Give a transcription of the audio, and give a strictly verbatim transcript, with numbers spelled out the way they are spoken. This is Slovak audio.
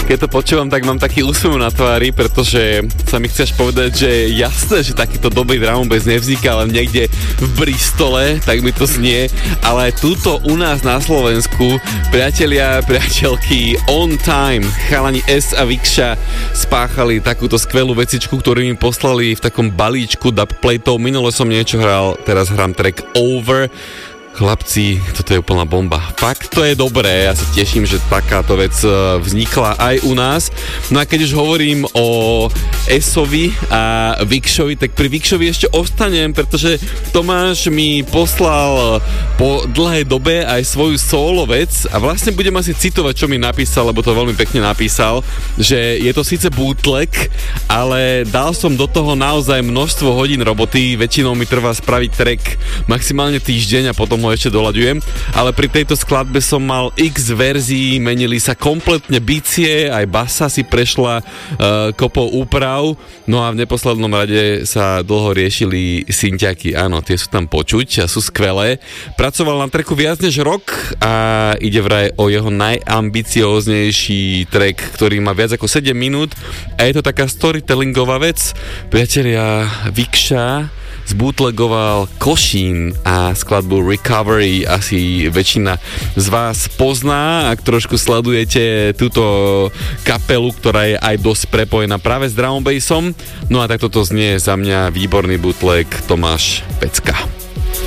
Keď to počúvam, tak mám taký úsmev na tvári, pretože sa mi chceš povedať, že jasné, že takýto dobrý drum and bass nevzniká len niekde v Bristole, tak mi to znie, ale túto u nás na Slovensku priatelia, priateľky On Time, chalani S a Vikša spáchali takúto skvelú vecičku, ktorú mi poslali v takom balíčku dubplateov. Minule som niečo hral, teraz hrám track Over. Chlapci, toto je úplná bomba. Fakt to je dobré, ja sa teším, že takáto vec vznikla aj u nás. No a keď už hovorím o Esovi a Vikšovi, tak pri Vikšovi ešte ostanem, pretože Tomáš mi poslal po dlhej dobe aj svoju solo vec a vlastne budem asi citovať, čo mi napísal, lebo to veľmi pekne napísal, že je to síce bootleg, ale dal som do toho naozaj množstvo hodín roboty, väčšinou mi trvá spraviť track maximálne týždeň a potom ho ešte doľaďujem, ale pri tejto skladbe som mal x verzií, menili sa kompletne bicie, aj basa si prešla uh, kopou úprav, no a v neposlednom rade sa dlho riešili synťaky, áno, tie sú tam počuť a sú skvelé. Pracoval na tracku viac než rok a ide vraj o jeho najambicióznejší track, ktorý má viac ako sedem minút a je to taká storytellingová vec. Priatelia, Vikša zbootlegoval Košín a skladbu Recovery asi väčšina z vás pozná, ak trošku sledujete túto kapelu, ktorá je aj dosť prepojená práve s drum and bassom. No a takto to znie za mňa výborný bootleg Tomáš Pecka.